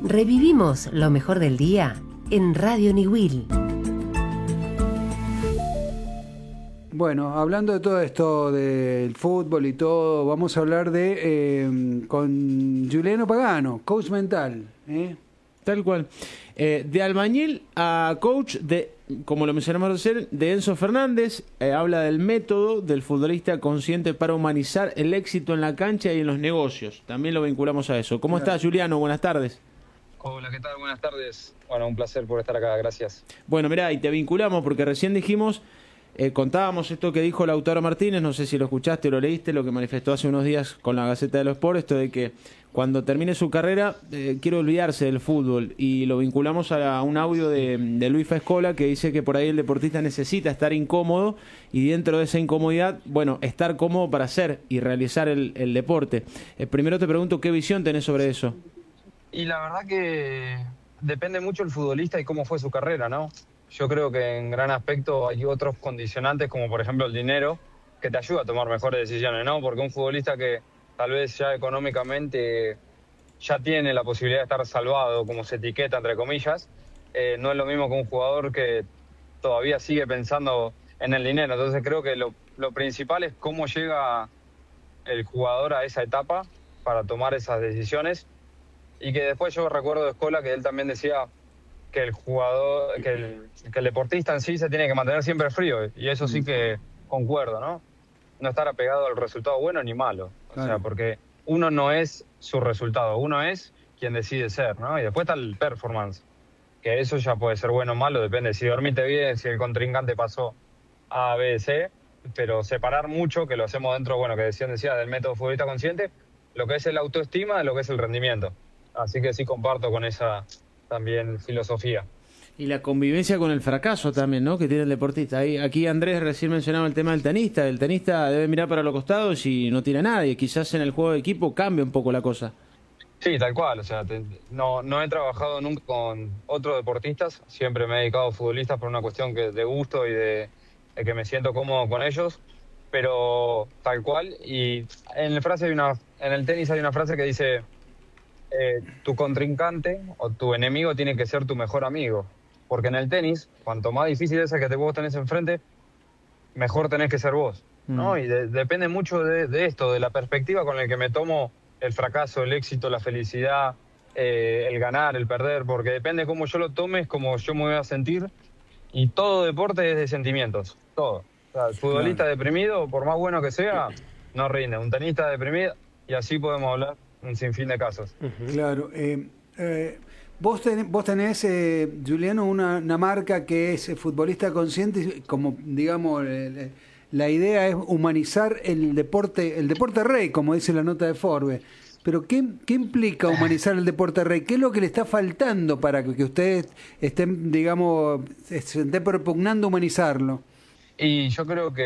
Revivimos lo mejor del día en Radio Niwil. Bueno, hablando de todo esto del fútbol y todo, vamos a hablar con Juliano Pagano, coach mental. Tal cual. De albañil a coach de, como lo mencionamos recién, de Enzo Fernández. Habla del método del futbolista consciente para humanizar el éxito en la cancha y en los negocios. También lo vinculamos a eso. ¿Cómo estás, Juliano? Buenas tardes. Hola, ¿qué tal? Buenas tardes. Bueno, un placer por estar acá, gracias. Bueno, mirá, y te vinculamos porque recién dijimos, contábamos esto que dijo Lautaro Martínez, no sé si lo escuchaste o lo leíste, lo que manifestó hace unos días con la Gaceta de los Sports, esto de que cuando termine su carrera quiere olvidarse del fútbol, y lo vinculamos a un audio de Luis Faescola que dice que por ahí el deportista necesita estar incómodo y dentro de esa incomodidad, bueno, estar cómodo para hacer y realizar el deporte. Primero te pregunto qué visión tenés sobre eso. Y la verdad que depende mucho el futbolista y cómo fue su carrera, ¿no? Yo creo que en gran aspecto hay otros condicionantes, como por ejemplo el dinero, que te ayuda a tomar mejores decisiones, ¿no? Porque un futbolista que tal vez ya económicamente ya tiene la posibilidad de estar salvado, como se etiqueta, entre comillas, no es lo mismo que un jugador que todavía sigue pensando en el dinero. Entonces creo que lo principal es cómo llega el jugador a esa etapa para tomar esas decisiones. Y que después yo recuerdo de Escola que él también decía que el jugador, que el deportista en sí se tiene que mantener siempre frío, y eso sí que concuerdo, ¿no? No estar apegado al resultado bueno ni malo, o sea, porque uno no es su resultado, uno es quien decide ser, ¿no? Y después está el performance, que eso ya puede ser bueno o malo, depende si dormiste bien, si el contrincante pasó A, B, C, pero separar mucho, que lo hacemos dentro, bueno, que decía del método futbolista consciente, lo que es el autoestima de lo que es el rendimiento. Así que sí comparto con esa también filosofía. Y la convivencia con el fracaso también, ¿no?, que tiene el deportista. Aquí Andrés recién mencionaba el tema del tenista. El tenista debe mirar para los costados y no tiene a nadie. Quizás en el juego de equipo cambia un poco la cosa. Sí, tal cual. O sea, no he trabajado nunca con otros deportistas. Siempre me he dedicado a futbolistas por una cuestión de gusto y de que me siento cómodo con ellos. Pero tal cual. Y en el tenis hay una frase que dice: tu contrincante o tu enemigo tiene que ser tu mejor amigo. Porque en el tenis, cuanto más difícil es el que vos tenés enfrente, mejor tenés que ser vos, ¿no? Y depende mucho de esto, de la perspectiva con la que me tomo el fracaso, el éxito, la felicidad, el ganar, el perder, porque depende cómo yo lo tome, es como yo me voy a sentir. Y todo deporte es de sentimientos, todo. O sea, el futbolista deprimido, por más bueno que sea, no rinde. Un tenista deprimido, y así podemos hablar un sinfín de casos. Claro. Vos tenés, Juliano, una marca que es futbolista consciente, como digamos, la idea es humanizar el deporte rey, como dice la nota de Forbes. Pero ¿qué implica humanizar el deporte rey? ¿Qué es lo que le está faltando para que ustedes estén, digamos, se estén propugnando humanizarlo? Y yo creo que